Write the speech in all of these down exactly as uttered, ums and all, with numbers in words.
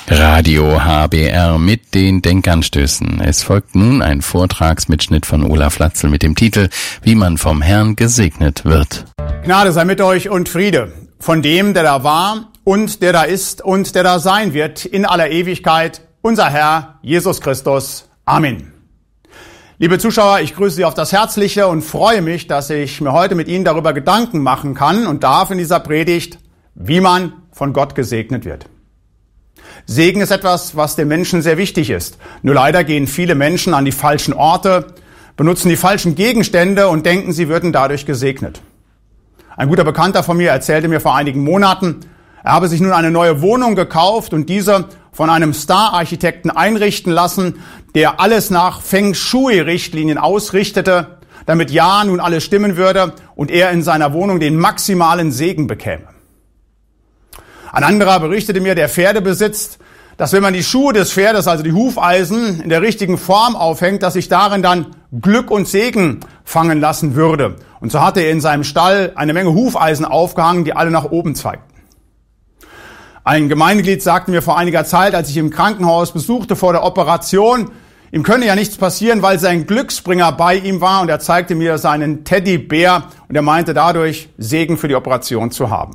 Radio H B R mit den Denkanstößen. Es folgt nun ein Vortragsmitschnitt von Olaf Latzel mit dem Titel Wie man vom Herrn gesegnet wird. Gnade sei mit euch und Friede von dem, der da war und der da ist und der da sein wird in aller Ewigkeit, unser Herr Jesus Christus. Amen. Liebe Zuschauer, ich grüße Sie auf das Herzliche und freue mich, dass ich mir heute mit Ihnen darüber Gedanken machen kann und darf in dieser Predigt, wie man von Gott gesegnet wird. Segen ist etwas, was den Menschen sehr wichtig ist. Nur leider gehen viele Menschen an die falschen Orte, benutzen die falschen Gegenstände und denken, sie würden dadurch gesegnet. Ein guter Bekannter von mir erzählte mir vor einigen Monaten, er habe sich nun eine neue Wohnung gekauft und diese von einem Star-Architekten einrichten lassen, der alles nach Feng Shui-Richtlinien ausrichtete, damit ja nun alles stimmen würde und er in seiner Wohnung den maximalen Segen bekäme. Ein anderer berichtete mir, der Pferde besitzt, dass wenn man die Schuhe des Pferdes, also die Hufeisen, in der richtigen Form aufhängt, dass sich darin dann Glück und Segen fangen lassen würde. Und so hatte er in seinem Stall eine Menge Hufeisen aufgehangen, die alle nach oben zeigten. Ein Gemeindeglied sagte mir vor einiger Zeit, als ich im Krankenhaus besuchte vor der Operation, ihm könne ja nichts passieren, weil sein Glücksbringer bei ihm war und er zeigte mir seinen Teddybär und er meinte dadurch, Segen für die Operation zu haben.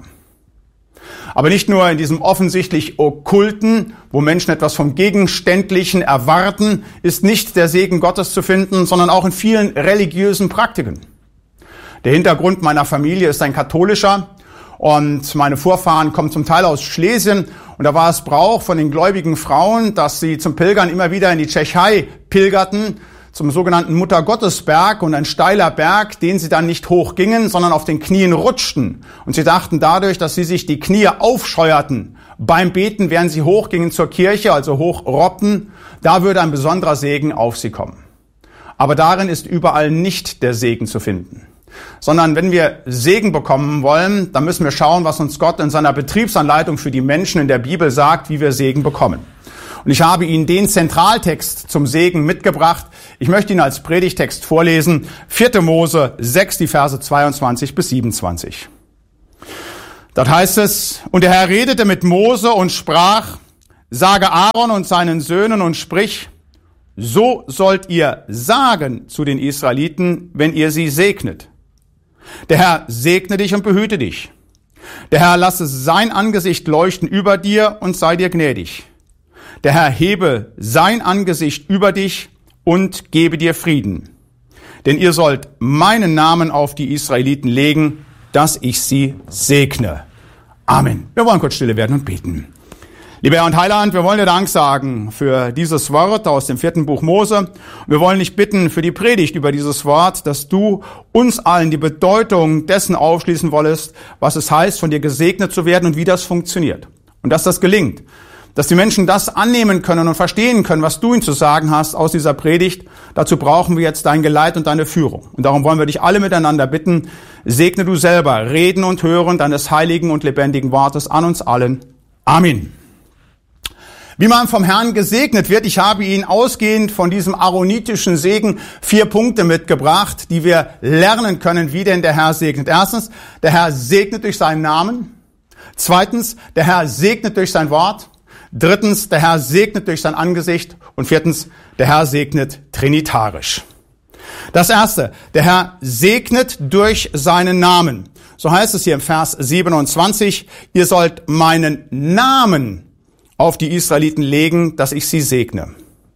Aber nicht nur in diesem offensichtlich Okkulten, wo Menschen etwas vom Gegenständlichen erwarten, ist nicht der Segen Gottes zu finden, sondern auch in vielen religiösen Praktiken. Der Hintergrund meiner Familie ist ein katholischer und meine Vorfahren kommen zum Teil aus Schlesien und da war es Brauch von den gläubigen Frauen, dass sie zum Pilgern immer wieder in die Tschechei pilgerten, zum sogenannten Muttergottesberg und ein steiler Berg, den sie dann nicht hochgingen, sondern auf den Knien rutschten. Und sie dachten dadurch, dass sie sich die Knie aufscheuerten beim Beten, während sie hochgingen zur Kirche, also hochrobbten, da würde ein besonderer Segen auf sie kommen. Aber darin ist überall nicht der Segen zu finden. Sondern wenn wir Segen bekommen wollen, dann müssen wir schauen, was uns Gott in seiner Betriebsanleitung für die Menschen in der Bibel sagt, wie wir Segen bekommen. Und ich habe Ihnen den Zentraltext zum Segen mitgebracht. Ich möchte ihn als Predigtext vorlesen. vierte Mose sechs, die Verse zweiundzwanzig bis siebenundzwanzig. Dort heißt es, und der Herr redete mit Mose und sprach, sage Aaron und seinen Söhnen und sprich, so sollt ihr sagen zu den Israeliten, wenn ihr sie segnet. Der Herr segne dich und behüte dich. Der Herr lasse sein Angesicht leuchten über dir und sei dir gnädig. Der Herr hebe sein Angesicht über dich und gebe dir Frieden. Denn ihr sollt meinen Namen auf die Israeliten legen, dass ich sie segne. Amen. Wir wollen kurz stille werden und beten. Lieber Herr und Heiland, wir wollen dir Dank sagen für dieses Wort aus dem vierten Buch Mose. Wir wollen dich bitten für die Predigt über dieses Wort, dass du uns allen die Bedeutung dessen aufschließen wolltest, was es heißt, von dir gesegnet zu werden und wie das funktioniert. Und dass das gelingt. Dass die Menschen das annehmen können und verstehen können, was du ihnen zu sagen hast aus dieser Predigt. Dazu brauchen wir jetzt dein Geleit und deine Führung. Und darum wollen wir dich alle miteinander bitten, segne du selber Reden und Hören deines heiligen und lebendigen Wortes an uns allen. Amen. Wie man vom Herrn gesegnet wird, ich habe Ihnen ausgehend von diesem aaronitischen Segen vier Punkte mitgebracht, die wir lernen können, wie denn der Herr segnet. Erstens, der Herr segnet durch seinen Namen. Zweitens, der Herr segnet durch sein Wort. Drittens, der Herr segnet durch sein Angesicht. Und viertens, der Herr segnet trinitarisch. Das erste, der Herr segnet durch seinen Namen. So heißt es hier im Vers siebenundzwanzig, ihr sollt meinen Namen auf die Israeliten legen, dass ich sie segne.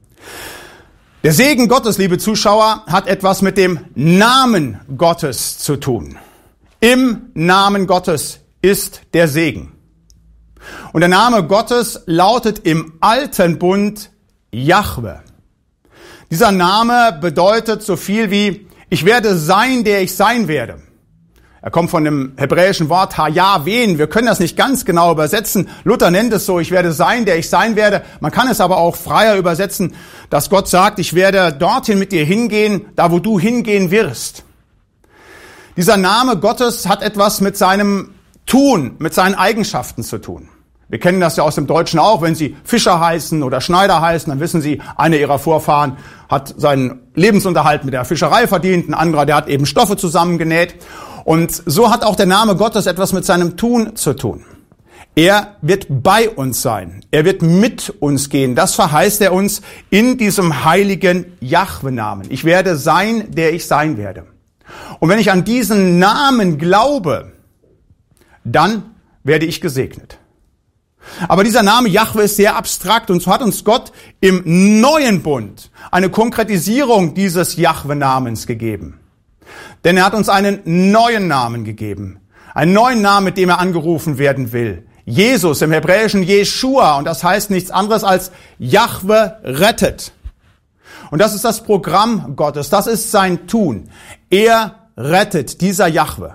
Der Segen Gottes, liebe Zuschauer, hat etwas mit dem Namen Gottes zu tun. Im Namen Gottes ist der Segen. Und der Name Gottes lautet im Alten Bund Jahwe. Dieser Name bedeutet so viel wie, ich werde sein, der ich sein werde. Er kommt von dem hebräischen Wort Hayahwen. Wir können das nicht ganz genau übersetzen. Luther nennt es so, ich werde sein, der ich sein werde. Man kann es aber auch freier übersetzen, dass Gott sagt, ich werde dorthin mit dir hingehen, da wo du hingehen wirst. Dieser Name Gottes hat etwas mit seinem Tun, mit seinen Eigenschaften zu tun. Wir kennen das ja aus dem Deutschen auch, wenn Sie Fischer heißen oder Schneider heißen, dann wissen Sie, einer Ihrer Vorfahren hat seinen Lebensunterhalt mit der Fischerei verdient, ein anderer, der hat eben Stoffe zusammengenäht. Und so hat auch der Name Gottes etwas mit seinem Tun zu tun. Er wird bei uns sein. Er wird mit uns gehen. Das verheißt er uns in diesem heiligen Jahwe-Namen. Ich werde sein, der ich sein werde. Und wenn ich an diesen Namen glaube, dann werde ich gesegnet. Aber dieser Name Jahwe ist sehr abstrakt und so hat uns Gott im neuen Bund eine Konkretisierung dieses Jahwe-Namens gegeben. Denn er hat uns einen neuen Namen gegeben. Einen neuen Namen, mit dem er angerufen werden will. Jesus, im Hebräischen Jeschua, und das heißt nichts anderes als Jahwe rettet. Und das ist das Programm Gottes, das ist sein Tun. Er rettet, dieser Jahwe.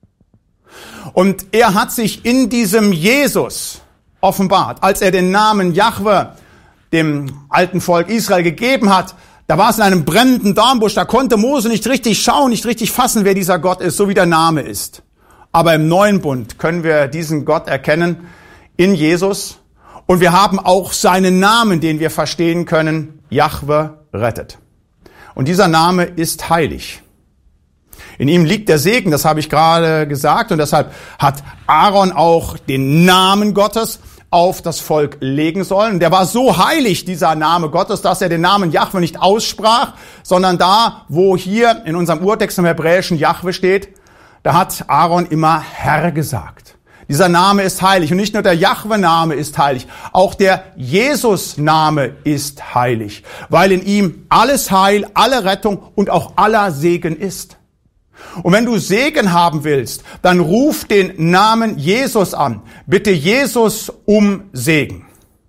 Und er hat sich in diesem Jesus offenbart. Als er den Namen Jahwe dem alten Volk Israel gegeben hat, da war es in einem brennenden Dornbusch, da konnte Mose nicht richtig schauen, nicht richtig fassen, wer dieser Gott ist, so wie der Name ist. Aber im neuen Bund können wir diesen Gott erkennen in Jesus. Und wir haben auch seinen Namen, den wir verstehen können, Jahwe rettet. Und dieser Name ist heilig. In ihm liegt der Segen, das habe ich gerade gesagt. Und deshalb hat Aaron auch den Namen Gottes auf das Volk legen sollen. Der war so heilig, dieser Name Gottes, dass er den Namen Jahwe nicht aussprach, sondern da, wo hier in unserem Urtext im Hebräischen Jahwe steht, da hat Aaron immer Herr gesagt. Dieser Name ist heilig. Und nicht nur der Jahwe-Name ist heilig, auch der Jesus-Name ist heilig, weil in ihm alles Heil, alle Rettung und auch aller Segen ist. Und wenn du Segen haben willst, dann ruf den Namen Jesus an. Bitte Jesus um Segen.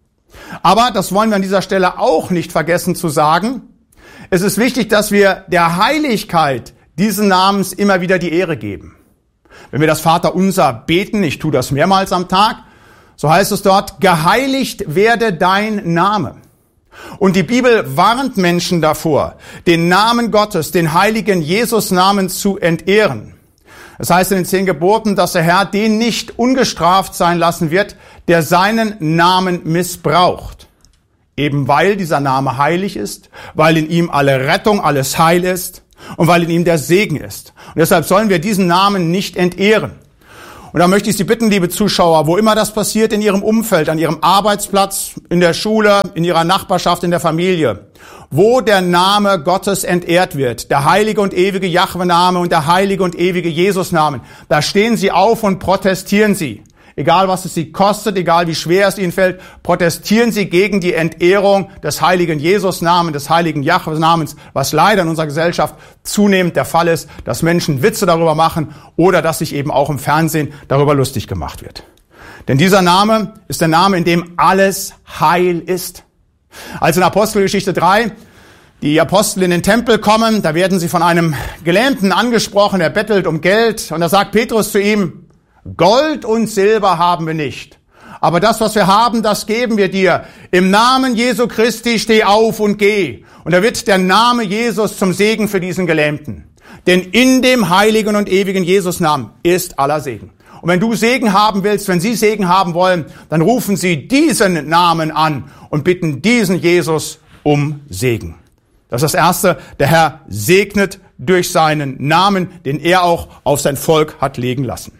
Aber, das wollen wir an dieser Stelle auch nicht vergessen zu sagen, es ist wichtig, dass wir der Heiligkeit diesen Namens immer wieder die Ehre geben. Wenn wir das Vaterunser beten, ich tue das mehrmals am Tag, so heißt es dort, geheiligt werde dein Name. Und die Bibel warnt Menschen davor, den Namen Gottes, den heiligen Jesus-Namen zu entehren. Es heißt in den zehn Geboten, dass der Herr den nicht ungestraft sein lassen wird, der seinen Namen missbraucht. Eben weil dieser Name heilig ist, weil in ihm alle Rettung, alles Heil ist und weil in ihm der Segen ist. Und deshalb sollen wir diesen Namen nicht entehren. Und da möchte ich Sie bitten, liebe Zuschauer, wo immer das passiert in Ihrem Umfeld, an Ihrem Arbeitsplatz, in der Schule, in Ihrer Nachbarschaft, in der Familie, wo der Name Gottes entehrt wird, der heilige und ewige Jahwe-Name und der heilige und ewige Jesus-Namen, da stehen Sie auf und protestieren Sie. Egal, was es Sie kostet, egal, wie schwer es Ihnen fällt, protestieren Sie gegen die Entehrung des heiligen Jesus-Namens, des heiligen Jahwe-Namens, was leider in unserer Gesellschaft zunehmend der Fall ist, dass Menschen Witze darüber machen oder dass sich eben auch im Fernsehen darüber lustig gemacht wird. Denn dieser Name ist der Name, in dem alles Heil ist. Als in Apostelgeschichte drei die Apostel in den Tempel kommen, da werden sie von einem Gelähmten angesprochen, er bettelt um Geld und da sagt Petrus zu ihm, Gold und Silber haben wir nicht, aber das, was wir haben, das geben wir dir. Im Namen Jesu Christi steh auf und geh. Und da wird der Name Jesus zum Segen für diesen Gelähmten. Denn in dem heiligen und ewigen Jesus-Namen ist aller Segen. Und wenn du Segen haben willst, wenn Sie Segen haben wollen, dann rufen Sie diesen Namen an und bitten diesen Jesus um Segen. Das ist das Erste. Der Herr segnet durch seinen Namen, den er auch auf sein Volk hat legen lassen.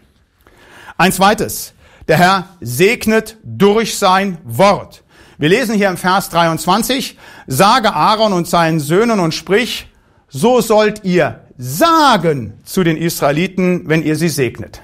Ein zweites, der Herr segnet durch sein Wort. Wir lesen hier im Vers dreiundzwanzig, sage Aaron und seinen Söhnen und sprich, so sollt ihr sagen zu den Israeliten, wenn ihr sie segnet.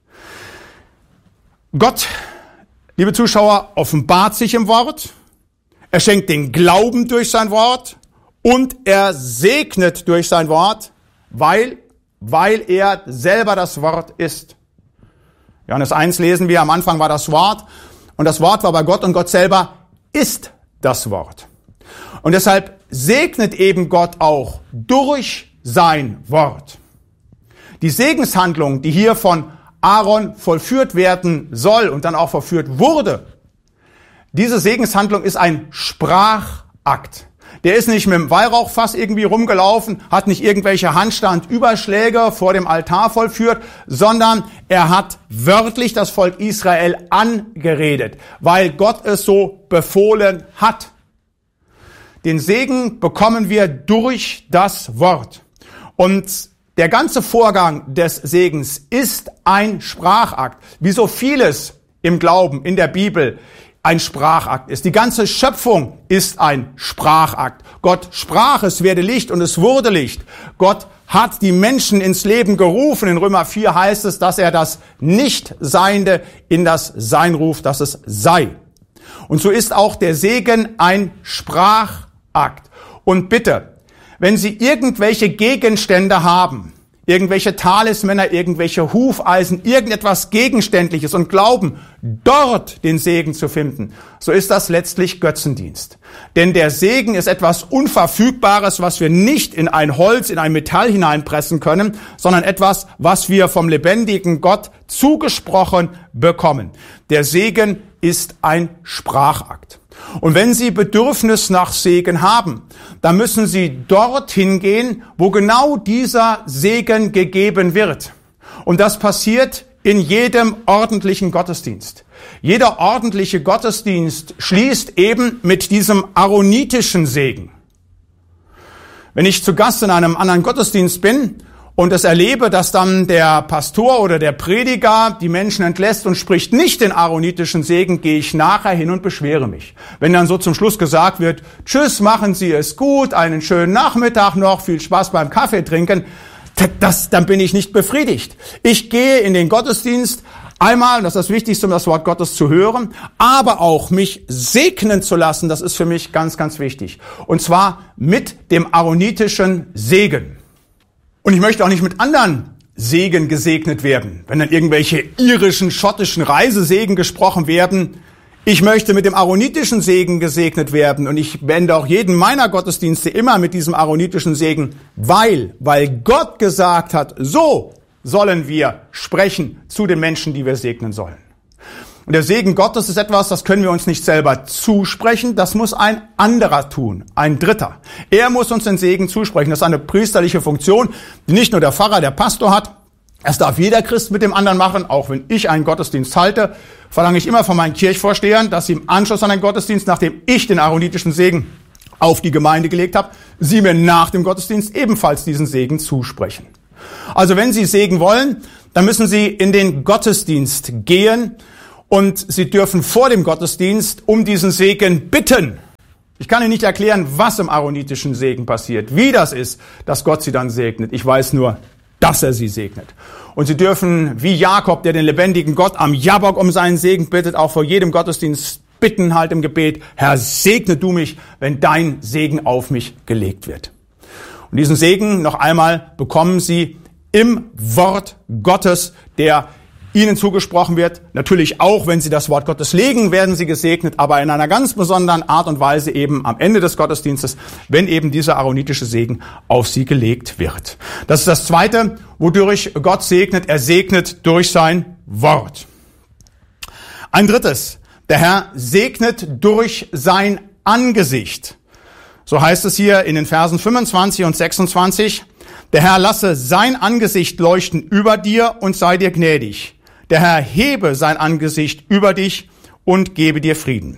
Gott, liebe Zuschauer, offenbart sich im Wort, er schenkt den Glauben durch sein Wort und er segnet durch sein Wort, weil, weil er selber das Wort ist. Johannes eins lesen wir, am Anfang war das Wort und das Wort war bei Gott und Gott selber ist das Wort. Und deshalb segnet eben Gott auch durch sein Wort. Die Segenshandlung, die hier von Aaron vollführt werden soll und dann auch vollführt wurde, diese Segenshandlung ist ein Sprachakt. Der ist nicht mit dem Weihrauchfass irgendwie rumgelaufen, hat nicht irgendwelche Handstandüberschläge vor dem Altar vollführt, sondern er hat wörtlich das Volk Israel angeredet, weil Gott es so befohlen hat. Den Segen bekommen wir durch das Wort. Und der ganze Vorgang des Segens ist ein Sprachakt, wie so vieles im Glauben, in der Bibel ein Sprachakt ist. Die ganze Schöpfung ist ein Sprachakt. Gott sprach, es werde Licht und es wurde Licht. Gott hat die Menschen ins Leben gerufen. In Römer vier heißt es, dass er das Nicht-Seiende in das Sein ruft, dass es sei. Und so ist auch der Segen ein Sprachakt. Und bitte, wenn Sie irgendwelche Gegenstände haben, irgendwelche Talismänner, irgendwelche Hufeisen, irgendetwas Gegenständliches und glauben, dort den Segen zu finden, so ist das letztlich Götzendienst. Denn der Segen ist etwas Unverfügbares, was wir nicht in ein Holz, in ein Metall hineinpressen können, sondern etwas, was wir vom lebendigen Gott zugesprochen bekommen. Der Segen ist ein Sprachakt. Und wenn Sie Bedürfnis nach Segen haben, dann müssen Sie dorthin gehen, wo genau dieser Segen gegeben wird. Und das passiert in jedem ordentlichen Gottesdienst. Jeder ordentliche Gottesdienst schließt eben mit diesem aaronitischen Segen. Wenn ich zu Gast in einem anderen Gottesdienst bin und es erlebe, dass dann der Pastor oder der Prediger die Menschen entlässt und spricht nicht den aaronitischen Segen, gehe ich nachher hin und beschwere mich. Wenn dann so zum Schluss gesagt wird, tschüss, machen Sie es gut, einen schönen Nachmittag noch, viel Spaß beim Kaffee trinken, das, dann bin ich nicht befriedigt. Ich gehe in den Gottesdienst einmal, und das ist das Wichtigste, um das Wort Gottes zu hören, aber auch mich segnen zu lassen, das ist für mich ganz, ganz wichtig. Und zwar mit dem aaronitischen Segen. Und ich möchte auch nicht mit anderen Segen gesegnet werden. Wenn dann irgendwelche irischen, schottischen Reisesegen gesprochen werden, ich möchte mit dem aaronitischen Segen gesegnet werden. Und ich wende auch jeden meiner Gottesdienste immer mit diesem aaronitischen Segen, weil, weil Gott gesagt hat, so sollen wir sprechen zu den Menschen, die wir segnen sollen. Und der Segen Gottes ist etwas, das können wir uns nicht selber zusprechen, das muss ein anderer tun, ein Dritter. Er muss uns den Segen zusprechen. Das ist eine priesterliche Funktion, die nicht nur der Pfarrer, der Pastor hat. Es darf jeder Christ mit dem anderen machen. Auch wenn ich einen Gottesdienst halte, verlange ich immer von meinen Kirchvorstehern, dass sie im Anschluss an den Gottesdienst, nachdem ich den aaronitischen Segen auf die Gemeinde gelegt habe, sie mir nach dem Gottesdienst ebenfalls diesen Segen zusprechen. Also wenn Sie Segen wollen, dann müssen Sie in den Gottesdienst gehen. Und Sie dürfen vor dem Gottesdienst um diesen Segen bitten. Ich kann Ihnen nicht erklären, was im aaronitischen Segen passiert, wie das ist, dass Gott Sie dann segnet. Ich weiß nur, dass er Sie segnet. Und Sie dürfen, wie Jakob, der den lebendigen Gott am Jabbok um seinen Segen bittet, auch vor jedem Gottesdienst bitten halt im Gebet, Herr, segne du mich, wenn dein Segen auf mich gelegt wird. Und diesen Segen noch einmal bekommen Sie im Wort Gottes, der Ihnen zugesprochen wird. Natürlich auch, wenn Sie das Wort Gottes legen, werden Sie gesegnet, aber in einer ganz besonderen Art und Weise eben am Ende des Gottesdienstes, wenn eben dieser aaronitische Segen auf Sie gelegt wird. Das ist das Zweite, wodurch Gott segnet. Er segnet durch sein Wort. Ein drittes, der Herr segnet durch sein Angesicht. So heißt es hier in den Versen fünfundzwanzig und sechsundzwanzig. Der Herr lasse sein Angesicht leuchten über dir und sei dir gnädig. Der Herr hebe sein Angesicht über dich und gebe dir Frieden.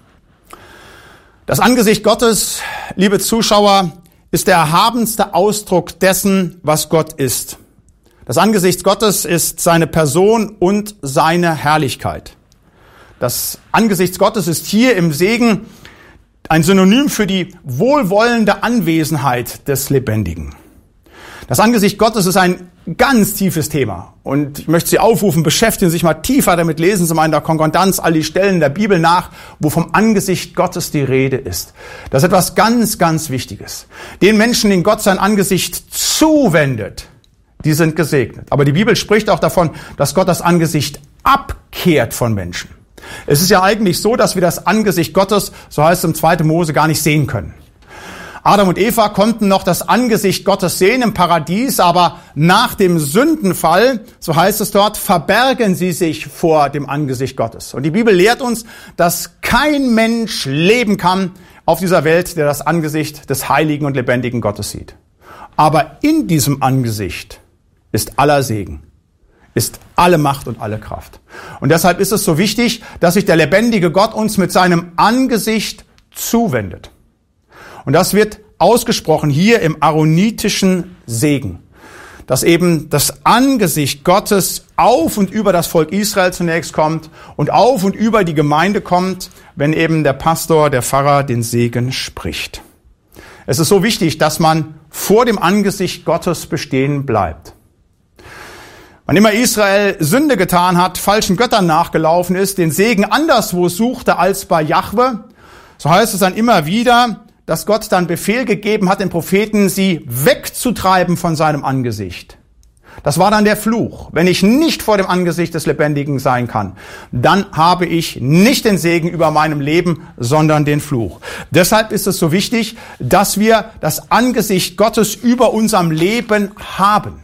Das Angesicht Gottes, liebe Zuschauer, ist der erhabenste Ausdruck dessen, was Gott ist. Das Angesicht Gottes ist seine Person und seine Herrlichkeit. Das Angesicht Gottes ist hier im Segen ein Synonym für die wohlwollende Anwesenheit des Lebendigen. Das Angesicht Gottes ist ein ganz tiefes Thema. Und ich möchte Sie aufrufen, beschäftigen Sie sich mal tiefer damit, lesen Sie mal in der Konkordanz all die Stellen der Bibel nach, wo vom Angesicht Gottes die Rede ist. Das ist etwas ganz, ganz Wichtiges. Den Menschen, denen Gott sein Angesicht zuwendet, die sind gesegnet. Aber die Bibel spricht auch davon, dass Gott das Angesicht abkehrt von Menschen. Es ist ja eigentlich so, dass wir das Angesicht Gottes, so heißt es im zweiten Mose, gar nicht sehen können. Adam und Eva konnten noch das Angesicht Gottes sehen im Paradies, aber nach dem Sündenfall, so heißt es dort, verbergen sie sich vor dem Angesicht Gottes. Und die Bibel lehrt uns, dass kein Mensch leben kann auf dieser Welt, der das Angesicht des heiligen und lebendigen Gottes sieht. Aber in diesem Angesicht ist aller Segen, ist alle Macht und alle Kraft. Und deshalb ist es so wichtig, dass sich der lebendige Gott uns mit seinem Angesicht zuwendet. Und das wird ausgesprochen hier im aaronitischen Segen, dass eben das Angesicht Gottes auf und über das Volk Israel zunächst kommt und auf und über die Gemeinde kommt, wenn eben der Pastor, der Pfarrer den Segen spricht. Es ist so wichtig, dass man vor dem Angesicht Gottes bestehen bleibt. Wann immer Israel Sünde getan hat, falschen Göttern nachgelaufen ist, den Segen anderswo suchte als bei Jahwe, so heißt es dann immer wieder, dass Gott dann Befehl gegeben hat, den Propheten sie wegzutreiben von seinem Angesicht. Das war dann der Fluch. Wenn ich nicht vor dem Angesicht des Lebendigen sein kann, dann habe ich nicht den Segen über meinem Leben, sondern den Fluch. Deshalb ist es so wichtig, dass wir das Angesicht Gottes über unserem Leben haben.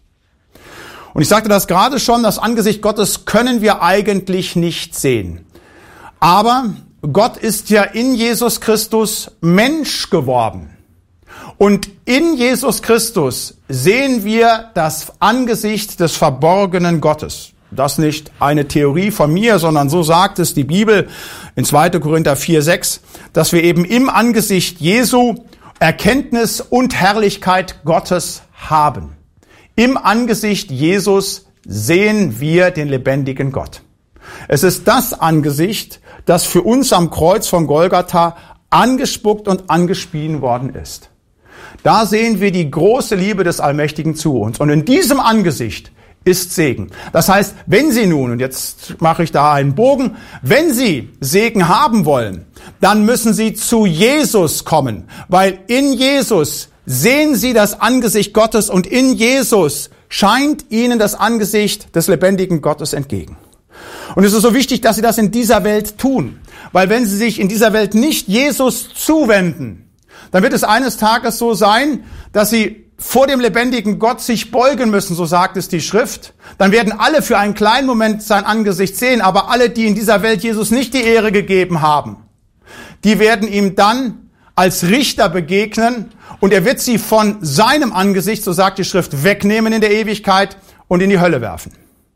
Und ich sagte das gerade schon, das Angesicht Gottes können wir eigentlich nicht sehen. Aber Gott ist ja in Jesus Christus Mensch geworden. Und in Jesus Christus sehen wir das Angesicht des verborgenen Gottes. Das nicht eine Theorie von mir, sondern so sagt es die Bibel in zweiter Korinther vier sechs, dass wir eben im Angesicht Jesu Erkenntnis und Herrlichkeit Gottes haben. Im Angesicht Jesus sehen wir den lebendigen Gott. Es ist das Angesicht, das für uns am Kreuz von Golgatha angespuckt und angespien worden ist. Da sehen wir die große Liebe des Allmächtigen zu uns. Und in diesem Angesicht ist Segen. Das heißt, wenn Sie nun, und jetzt mache ich da einen Bogen, wenn Sie Segen haben wollen, dann müssen Sie zu Jesus kommen, weil in Jesus sehen Sie das Angesicht Gottes und in Jesus scheint Ihnen das Angesicht des lebendigen Gottes entgegen. Und es ist so wichtig, dass Sie das in dieser Welt tun, weil wenn Sie sich in dieser Welt nicht Jesus zuwenden, dann wird es eines Tages so sein, dass Sie vor dem lebendigen Gott sich beugen müssen, so sagt es die Schrift. Dann werden alle für einen kleinen Moment sein Angesicht sehen, aber alle, die in dieser Welt Jesus nicht die Ehre gegeben haben, die werden ihm dann als Richter begegnen und er wird sie von seinem Angesicht, so sagt die Schrift, wegnehmen in der Ewigkeit und in die Hölle werfen.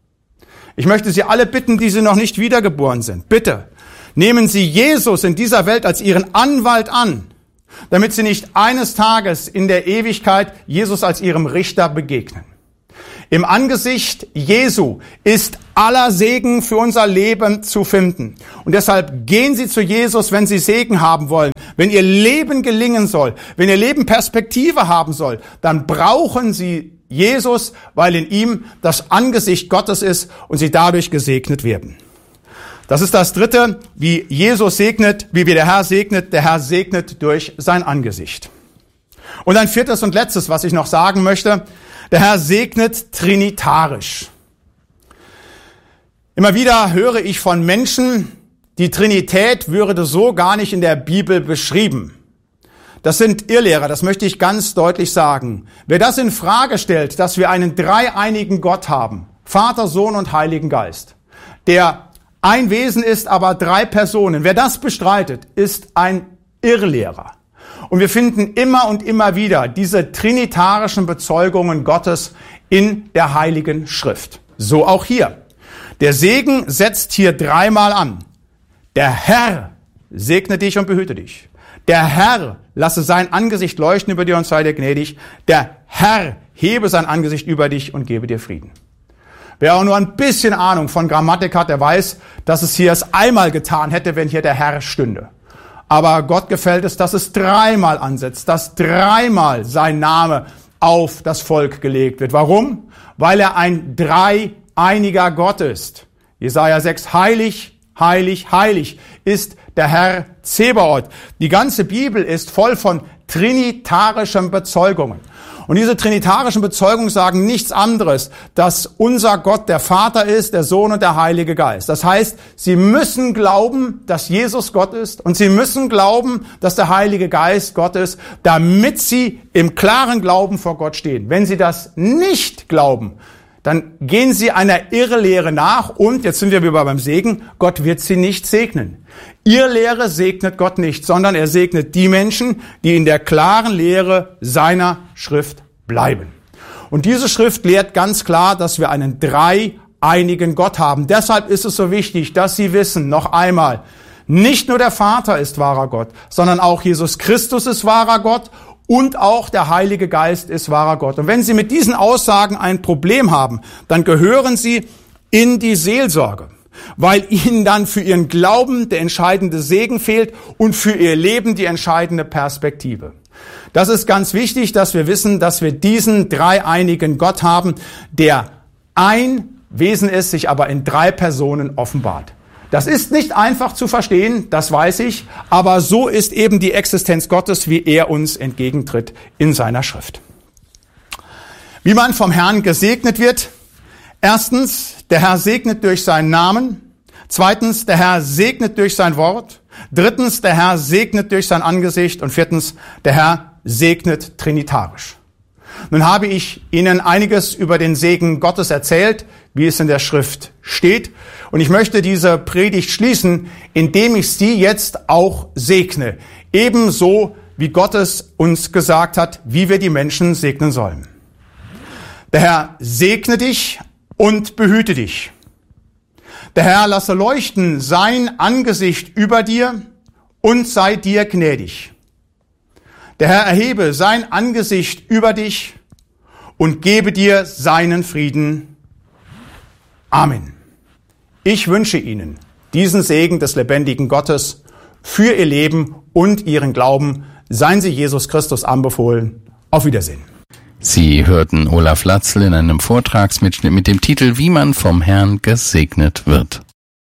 Ich möchte Sie alle bitten, die Sie noch nicht wiedergeboren sind, bitte nehmen Sie Jesus in dieser Welt als Ihren Anwalt an, damit Sie nicht eines Tages in der Ewigkeit Jesus als Ihrem Richter begegnen. Im Angesicht Jesu ist aller Segen für unser Leben zu finden. Und deshalb gehen Sie zu Jesus, wenn Sie Segen haben wollen. Wenn Ihr Leben gelingen soll, wenn Ihr Leben Perspektive haben soll, dann brauchen Sie Jesus, weil in ihm das Angesicht Gottes ist und Sie dadurch gesegnet werden. Das ist das Dritte, wie Jesus segnet, wie wir der Herr segnet. Der Herr segnet durch sein Angesicht. Und ein viertes und letztes, was ich noch sagen möchte, der Herr segnet trinitarisch. Immer wieder höre ich von Menschen, die Trinität würde so gar nicht in der Bibel beschrieben. Das sind Irrlehrer, das möchte ich ganz deutlich sagen. Wer das in Frage stellt, dass wir einen dreieinigen Gott haben, Vater, Sohn und Heiligen Geist, der ein Wesen ist, aber drei Personen. Wer das bestreitet, ist ein Irrlehrer. Und wir finden immer und immer wieder diese trinitarischen Bezeugungen Gottes in der Heiligen Schrift. So auch hier. Der Segen setzt hier dreimal an. Der Herr segne dich und behüte dich. Der Herr lasse sein Angesicht leuchten über dir und sei dir gnädig. Der Herr hebe sein Angesicht über dich und gebe dir Frieden. Wer auch nur ein bisschen Ahnung von Grammatik hat, der weiß, dass es hier es einmal getan hätte, wenn hier der Herr stünde. Aber Gott gefällt es, dass es dreimal ansetzt, dass dreimal sein Name auf das Volk gelegt wird. Warum? Weil er ein dreieiniger Gott ist. Jesaja sechs, heilig, heilig, heilig ist der Herr Zebaoth. Die ganze Bibel ist voll von trinitarischen Bezeugungen. Und diese trinitarischen Bezeugungen sagen nichts anderes, dass unser Gott der Vater ist, der Sohn und der Heilige Geist. Das heißt, sie müssen glauben, dass Jesus Gott ist und sie müssen glauben, dass der Heilige Geist Gott ist, damit sie im klaren Glauben vor Gott stehen. Wenn sie das nicht glauben, dann gehen sie einer Irrlehre nach und, jetzt sind wir wieder beim Segen, Gott wird sie nicht segnen. Irrlehre segnet Gott nicht, sondern er segnet die Menschen, die in der klaren Lehre seiner Schrift bleiben. Und diese Schrift lehrt ganz klar, dass wir einen dreieinigen Gott haben. Deshalb ist es so wichtig, dass Sie wissen, noch einmal, nicht nur der Vater ist wahrer Gott, sondern auch Jesus Christus ist wahrer Gott und auch der Heilige Geist ist wahrer Gott. Und wenn Sie mit diesen Aussagen ein Problem haben, dann gehören Sie in die Seelsorge, weil Ihnen dann für Ihren Glauben der entscheidende Segen fehlt und für Ihr Leben die entscheidende Perspektive. Das ist ganz wichtig, dass wir wissen, dass wir diesen dreieinigen Gott haben, der ein Wesen ist, sich aber in drei Personen offenbart. Das ist nicht einfach zu verstehen, das weiß ich, aber so ist eben die Existenz Gottes, wie er uns entgegentritt in seiner Schrift. Wie man vom Herrn gesegnet wird: Erstens, der Herr segnet durch seinen Namen. Zweitens, der Herr segnet durch sein Wort. Drittens, der Herr segnet durch sein Angesicht. Und viertens, der Herr segnet trinitarisch. Nun habe ich Ihnen einiges über den Segen Gottes erzählt, wie es in der Schrift steht. Und ich möchte diese Predigt schließen, indem ich Sie jetzt auch segne. Ebenso wie Gott es uns gesagt hat, wie wir die Menschen segnen sollen. Der Herr segne dich und behüte dich. Der Herr lasse leuchten sein Angesicht über dir und sei dir gnädig. Der Herr erhebe sein Angesicht über dich und gebe dir seinen Frieden. Amen. Ich wünsche Ihnen diesen Segen des lebendigen Gottes für Ihr Leben und Ihren Glauben. Seien Sie Jesus Christus anbefohlen. Auf Wiedersehen. Sie hörten Olaf Latzel in einem Vortragsmitschnitt mit dem Titel »Wie man vom Herrn gesegnet wird«.